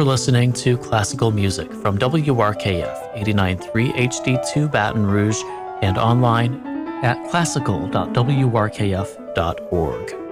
for listening to classical music from WRKF 89.3 HD2 Baton Rouge and online at classical.wrkf.org.